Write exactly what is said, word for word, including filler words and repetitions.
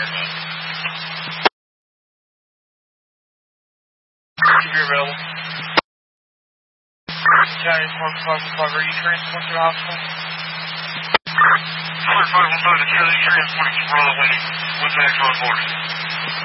If you're available. County four five five, are you transported to the hospital? four five one five to Chili, transporting to Brother Winnie with Metro Board.